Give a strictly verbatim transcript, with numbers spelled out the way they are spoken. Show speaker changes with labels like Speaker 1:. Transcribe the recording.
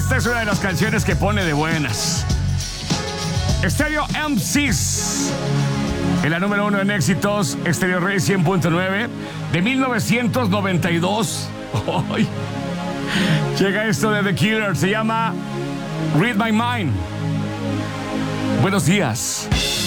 Speaker 1: Esta es una de las canciones que pone de buenas. Stereo M Cs. En la número uno en éxitos, Stereo Rey cien punto nueve de mil novecientos noventa y dos. ¡Ay! Llega esto de The Killers, se llama Read My Mind. Buenos días.